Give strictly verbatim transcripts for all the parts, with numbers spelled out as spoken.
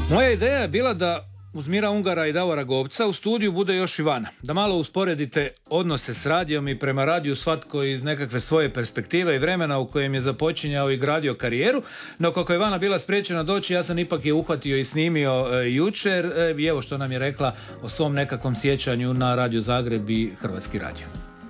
Moja ideja je bila da uz Mira Ungara i Davora Gobca u studiju bude još Ivana. Da malo usporedite odnose s radijom i prema radiju svatko iz nekakve svoje perspektive i vremena u kojem je započinjao i gradio karijeru. No kako je Ivana bila spriječena doći, ja sam ipak je uhvatio i snimio e, jučer. E, I evo što nam je rekla o svom nekakvom sjećanju na Radio Zagreb i Hrvatski radio.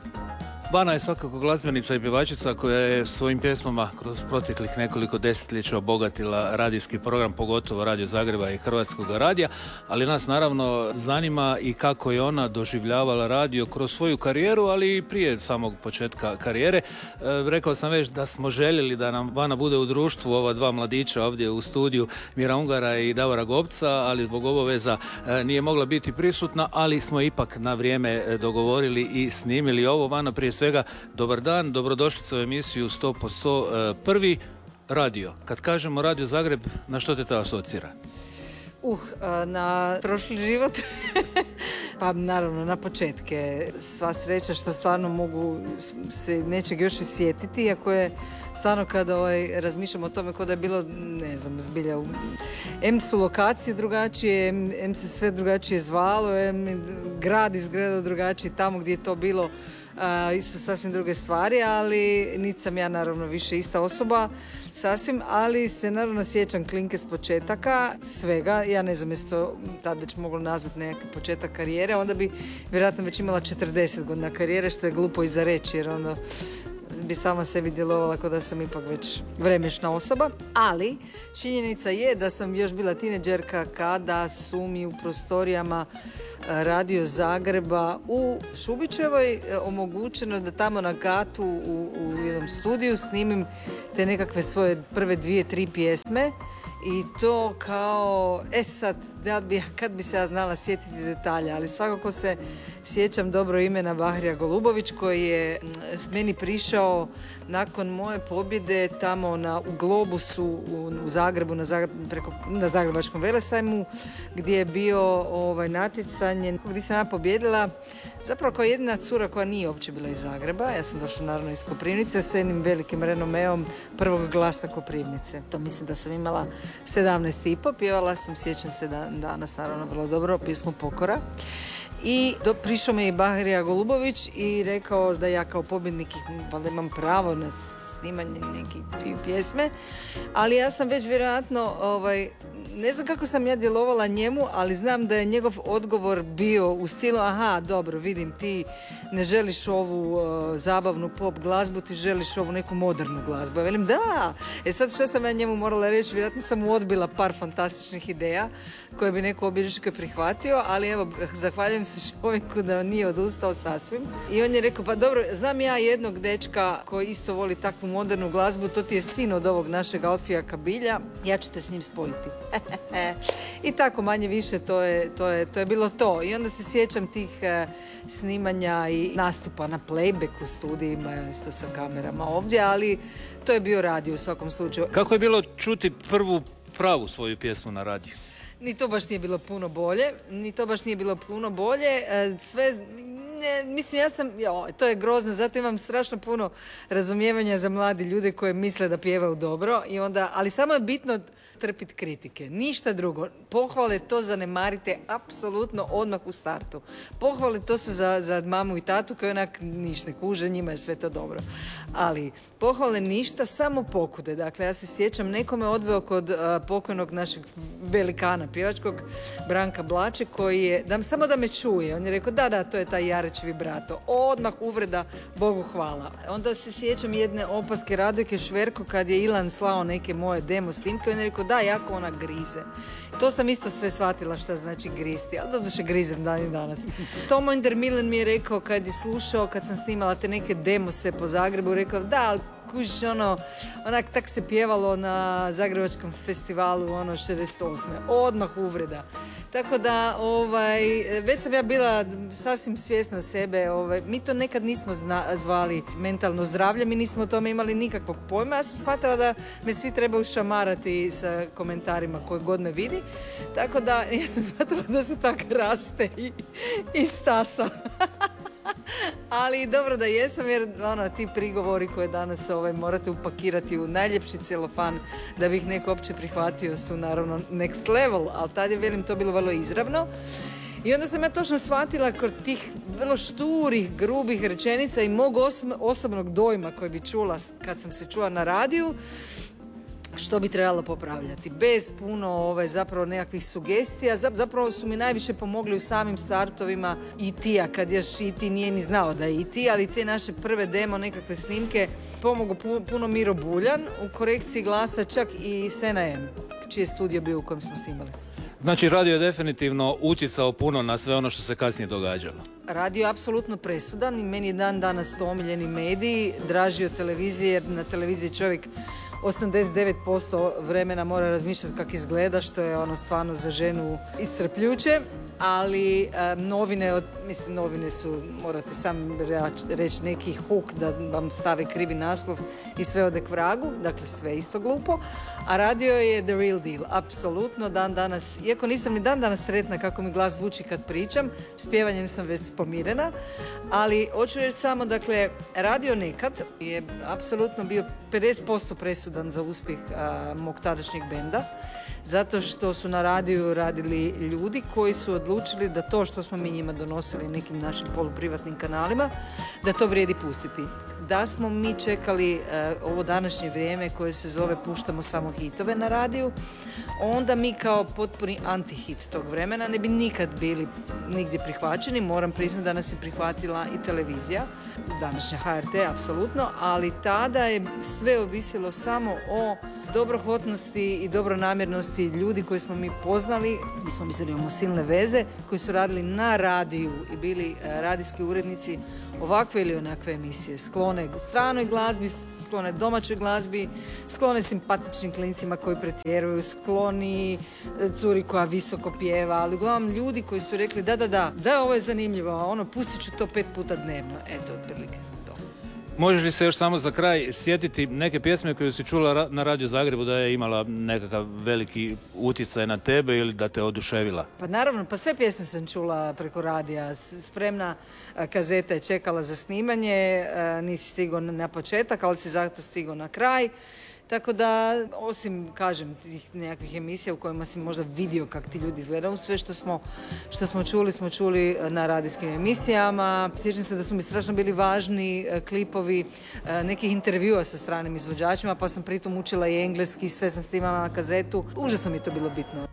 Vana je svakako glazbenica i pjevačica koja je svojim pjesmama kroz proteklih nekoliko desetljeća obogatila radijski program, pogotovo Radio Zagreba i Hrvatskog radija, ali nas naravno zanima i kako je ona doživljavala radio kroz svoju karijeru, ali i prije samog početka karijere. E, rekao sam već da smo željeli da nam Vana bude u društvu ova dva mladića ovdje u studiju, Mira Ungara i Davora Gobca, ali zbog obaveza e, nije mogla biti prisutna, ali smo ipak na vrijeme dogovorili i snimili ovo. Vana, prije svega, dobar dan, dobrodošlica u emisiju sto posto. Prvi radio. Kad kažemo Radio Zagreb, na što te to asocira? Uh, na prošli život. Pa naravno na početke. Sva sreća što stvarno mogu se nečeg još i sjetiti, iako je stvarno kada ovaj, razmišljam o tome kao da je bilo, ne znam, zbilja, em su lokacije drugačije, em, em se sve drugačije zvalo, em grad izgledao drugačije, tamo gdje je to bilo Uh, su sasvim druge stvari, ali niti sam ja naravno više ista osoba sasvim, ali se naravno sjećam klinke s početaka svega. Ja ne znam jesi to tad već moglo nazvati neki početak karijere, onda bi vjerojatno već imala četrdeset godina karijere, što je glupo i za reći, jer onda bi sama sebi djelovala kao da sam ipak već vremešna osoba. Ali činjenica je da sam još bila tineđerka kada su mi u prostorijama Radio Zagreba u Šubićevoj omogućeno da tamo na Gatu u, u jednom studiju snimim te nekakve svoje prve dvije, tri pjesme. I to kao, e sad, da bi, kad bi se ja znala sjetiti detalja, ali svakako se sjećam dobro imena Bahrija Golubović, koji je s meni prišao nakon moje pobjede tamo na, u Globusu u, u Zagrebu, na, Zagreb, preko, na Zagrebačkom velesajmu, gdje je bio ovaj, natjecanje, gdje sam ja pobjedila, zapravo kao jedina cura koja nije uopće bila iz Zagreba. Ja sam došla naravno iz Koprivnice s jednim velikim renomeom prvog glasa Koprivnice. To mislim da sam imala sedamnaest i po, pjevala sam, sjećam se da danas naravno vrlo dobro, pjesmu Pokora. I do, prišao mi je Bahrija Golubović i rekao da ja kao pobjednik valjda imam pravo na snimanje nekih dvije pjesme, ali ja sam već vjerojatno ovaj, ne znam kako sam ja djelovala njemu, ali znam da je njegov odgovor bio u stilu, aha, dobro, vidim, ti ne želiš ovu uh, zabavnu pop glazbu, ti želiš ovu neku modernu glazbu. Ja velim, da! E sad što sam ja njemu morala reći, vjerojatno sam mu odbila par fantastičnih ideja koje bi neko obilježike prihvatio, ali evo, zahvaljujem se čovjeku da nije odustao sasvim. I on je rekao, pa dobro, znam ja jednog dečka koji isto voli takvu modernu glazbu, to ti je sin od ovog našeg Alfija Kabilja, ja ću te s njim spojiti. I tako manje više to je, to, je, to je bilo to. I onda se sjećam tih e, snimanja i nastupa na playback u studijima, isto sa kamerama ovdje, ali to je bio radio u svakom slučaju. Kako je bilo čuti prvu pravu svoju pjesmu na radiju? Ni to baš nije bilo puno bolje, ni to baš nije bilo puno bolje, e, sve... Ne, mislim, ja sam, jo, to je grozno, zato imam strašno puno razumijevanja za mladi ljude koji misle da pjevaju dobro, i onda, ali samo je bitno trpiti kritike, ništa drugo. Pohvale to zanemarite apsolutno odmah u startu. Pohvale to su za, za mamu i tatu koji onak niš ne kuže, njima je sve to dobro. Ali pohvale ništa, samo pokude. Dakle, ja se sjećam, nekome odveo kod uh, pokojnog našeg velikana pjevačkog, Branka Blače, koji je, da, samo da me čuje, on je rekao, da, da, to je taj Jareć vibrato. Odmah uvreda, Bogu hvala. Onda se sjećam jedne opaske Radojke Šverko kad je Ilan slao neke moje demo snimke, on je rekao, da, jako ona grize. To sam isto sve shvatila šta znači gristi, ali doduše grizem dan i danas. Tomo Indermilen mi je rekao kad je slušao, kad sam snimala te neke demose po Zagrebu, rekao, da, ali kužiš, ono, onak tak se pjevalo na Zagrebačkom festivalu, ono, šezdeset osme. Odmah uvreda. Tako da, ovaj, već sam ja bila sasvim svjesna sebe, ovaj, mi to nekad nismo zna, zvali mentalno zdravlje, mi nismo o tome imali nikakvog pojma, ja sam smatrala da me svi trebaju šamarati sa komentarima koje god me vidi, tako da ja sam smatrala da se tako raste i, i stasa. Ali dobro da jesam, jer ono, ti prigovori koje danas ovaj, morate upakirati u najljepši celofan da bi ih neko opće prihvatio su naravno next level, ali tad je, velim, to bilo vrlo izravno. I onda sam ja točno shvatila kod tih vrlo šturih, grubih rečenica i mog os- osobnog dojma koji bi čula kad sam se čula na radiju, što bi trebalo popravljati. Bez puno ovaj, zapravo nekakvih sugestija. Zapravo su mi najviše pomogli u samim startovima i ti-a, kad još i ti nije ni znao da je i ti, ali te naše prve demo nekakve snimke pomogu pu- puno Miro Buljan u korekciji glasa, čak i Sena M, čiji je studio bio u kojem smo snimali. Znači, radio je definitivno utjecao puno na sve ono što se kasnije događalo. Radio je apsolutno presudan i meni je dan danas to omiljeni medij, draži od televizije, jer na televiziji čovjek osamdeset devet posto vremena mora razmišljati kako izgleda, što je ono stvarno za ženu iscrpljuće, ali e, novine, od, mislim novine su, morate sam reći neki hook da vam stave krivi naslov i sve ode k vragu, dakle sve isto glupo, a radio je the real deal, apsolutno dan danas, iako nisam ni dan danas sretna kako mi glas zvuči kad pričam, s pjevanjem sam već pomirena, ali hoću reći samo, dakle, radio nekad je apsolutno bio pedeset posto presudan za uspjeh a, mog tadašnjeg benda, zato što su na radiju radili ljudi koji su odlučili da to što smo mi njima donosili nekim našim poluprivatnim kanalima, da to vrijedi pustiti. Da smo mi čekali uh, ovo današnje vrijeme koje se zove puštamo samo hitove na radiju, onda mi kao potpuni antihit tog vremena ne bi nikad bili nigdje prihvaćeni. Moram priznati da nas je prihvatila i televizija, današnja H R T, apsolutno, ali tada je sve ovisilo samo o dobrohotnosti i dobronamjernosti ljudi koji smo mi poznali, mi smo mislili imamo silne veze, koji su radili na radiju i bili radijski urednici ovakve ili onakve emisije, sklone stranoj glazbi, sklone domaćoj glazbi, sklone simpatičnim klincima koji pretjeruju, skloni curi koja visoko pjeva, ali uglavnom ljudi koji su rekli da, da, da, da, ovo je zanimljivo, a ono, pustit ću to pet puta dnevno, eto, otprilike. Možeš li se još samo za kraj sjetiti neke pjesme koje si čula na Radio Zagrebu da je imala nekakav veliki utjecaj na tebe ili da te oduševila? Pa naravno, pa sve pjesme sam čula preko radija. Spremna kazeta je čekala za snimanje, nisi stigao na početak, ali si zato stigao na kraj. Tako da, osim, kažem, tih nekakvih emisija u kojima si možda vidio kako ti ljudi izgledaju, sve što smo, što smo čuli, smo čuli na radijskim emisijama. Sjećam se da su mi strašno bili važni klipovi nekih intervjua sa stranim izvođačima, pa sam pritom učila i engleski, sve sam snimala na kazetu. Užasno mi je to bilo bitno.